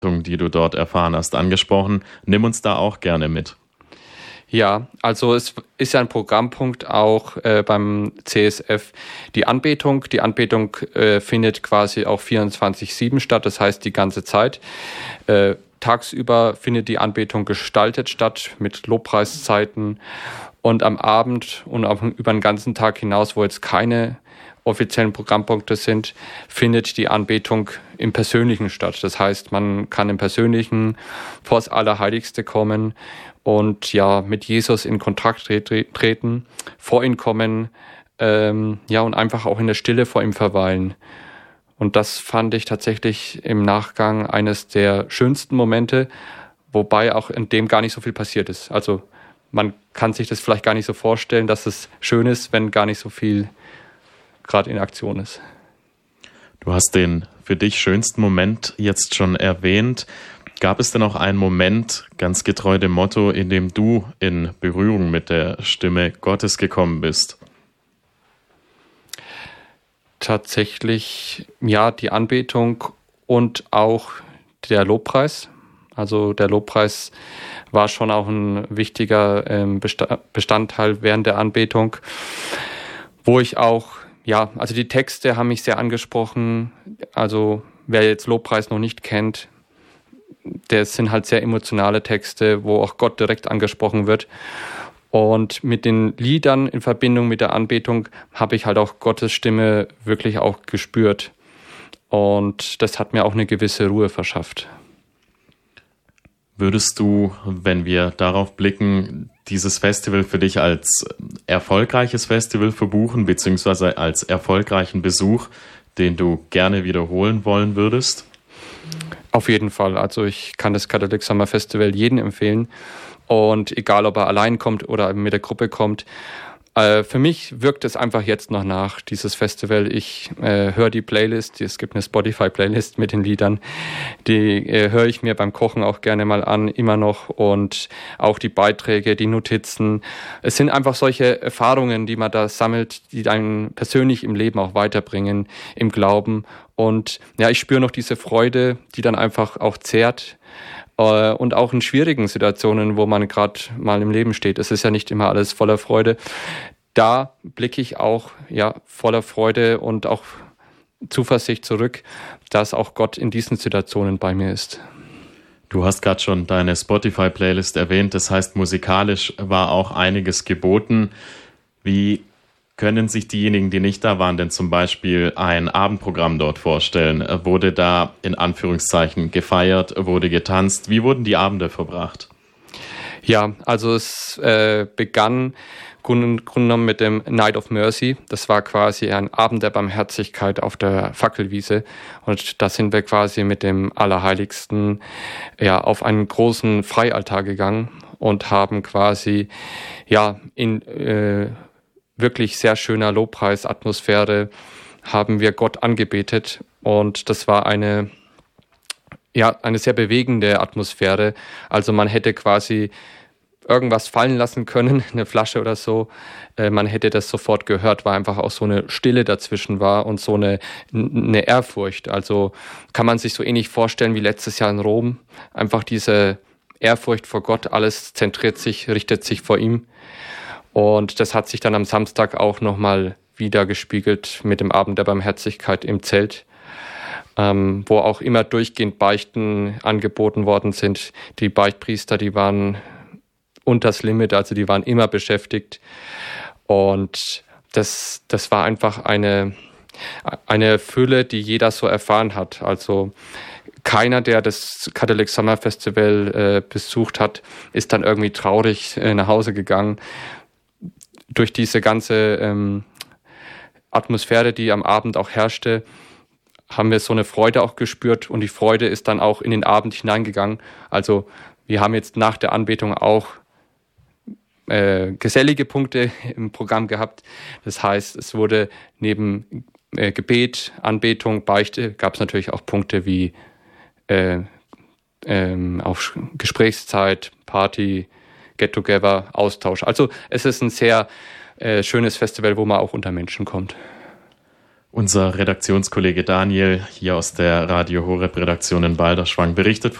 die du dort erfahren hast, angesprochen. Nimm uns da auch gerne mit. Ja, also es ist ja ein Programmpunkt auch beim CSF die Anbetung. Die Anbetung findet quasi auch 24/7 statt, das heißt die ganze Zeit. Tagsüber findet die Anbetung gestaltet statt mit Lobpreiszeiten und am Abend und auch über den ganzen Tag hinaus, wo jetzt keine offiziellen Programmpunkte sind, findet die Anbetung im Persönlichen statt. Das heißt, man kann im Persönlichen vors Allerheiligste kommen und ja mit Jesus in Kontakt treten, vor ihn kommen, und einfach auch in der Stille vor ihm verweilen. Und das fand ich tatsächlich im Nachgang eines der schönsten Momente, wobei auch in dem gar nicht so viel passiert ist. Also man kann sich das vielleicht gar nicht so vorstellen, dass es schön ist, wenn gar nicht so viel gerade in Aktion ist. Du hast den für dich schönsten Moment jetzt schon erwähnt. Gab es denn auch einen Moment, ganz getreu dem Motto, in dem du in Berührung mit der Stimme Gottes gekommen bist? Tatsächlich, ja, die Anbetung und auch der Lobpreis. Also der Lobpreis war schon auch ein wichtiger Bestandteil während der Anbetung, wo ich auch, ja, also die Texte haben mich sehr angesprochen. Also wer jetzt Lobpreis noch nicht kennt, das sind halt sehr emotionale Texte, wo auch Gott direkt angesprochen wird. Und mit den Liedern in Verbindung mit der Anbetung habe ich halt auch Gottes Stimme wirklich auch gespürt. Und das hat mir auch eine gewisse Ruhe verschafft. Würdest du, wenn wir darauf blicken, dieses Festival für dich als erfolgreiches Festival verbuchen, beziehungsweise als erfolgreichen Besuch, den du gerne wiederholen wollen würdest? Auf jeden Fall. Also ich kann das Catholic Summer Festival jedem empfehlen. Und egal, ob er allein kommt oder mit der Gruppe kommt, für mich wirkt es einfach jetzt noch nach, dieses Festival. Ich höre die Playlist, es gibt eine Spotify-Playlist mit den Liedern, die höre ich mir beim Kochen auch gerne mal an, immer noch. Und auch die Beiträge, die Notizen. Es sind einfach solche Erfahrungen, die man da sammelt, die einen persönlich im Leben auch weiterbringen, im Glauben. Und ja, ich spüre noch diese Freude, die dann einfach auch zehrt. Und auch in schwierigen Situationen, wo man gerade mal im Leben steht. Es ist ja nicht immer alles voller Freude. Da blicke ich auch voller Freude und auch Zuversicht zurück, dass auch Gott in diesen Situationen bei mir ist. Du hast gerade schon deine Spotify-Playlist erwähnt. Das heißt, musikalisch war auch einiges geboten. Wie können sich diejenigen, die nicht da waren, denn zum Beispiel ein Abendprogramm dort vorstellen? Wurde da in Anführungszeichen gefeiert, wurde getanzt? Wie wurden die Abende verbracht? Ja, also es begann Grunde genommen mit dem Night of Mercy. Das war quasi ein Abend der Barmherzigkeit auf der Fackelwiese. Und da sind wir quasi mit dem Allerheiligsten auf einen großen Freialtar gegangen und haben quasi in wirklich sehr schöner Lobpreisatmosphäre haben wir Gott angebetet. Und das war eine sehr bewegende Atmosphäre. Also man hätte quasi irgendwas fallen lassen können, eine Flasche oder so. Man hätte das sofort gehört, weil einfach auch so eine Stille dazwischen war und so eine Ehrfurcht. Also kann man sich so ähnlich vorstellen wie letztes Jahr in Rom. Einfach diese Ehrfurcht vor Gott, alles zentriert sich, richtet sich vor ihm. Und das hat sich dann am Samstag auch nochmal wieder gespiegelt mit dem Abend der Barmherzigkeit im Zelt, wo auch immer durchgehend Beichten angeboten worden sind. Die Beichtpriester, die waren unters Limit, also die waren immer beschäftigt. Und das war einfach eine Fülle, die jeder so erfahren hat. Also keiner, der das Catholic Summer Festival besucht hat, ist dann irgendwie traurig nach Hause gegangen. Durch diese ganze Atmosphäre, die am Abend auch herrschte, haben wir so eine Freude auch gespürt und die Freude ist dann auch in den Abend hineingegangen. Also wir haben jetzt nach der Anbetung auch gesellige Punkte im Programm gehabt. Das heißt, es wurde neben Gebet, Anbetung, Beichte, gab es natürlich auch Punkte wie auch Gesprächszeit, Party, Get-Together, Austausch. Also es ist ein sehr schönes Festival, wo man auch unter Menschen kommt. Unser Redaktionskollege Daniel hier aus der Radio Horeb Redaktion in Balderschwang berichtet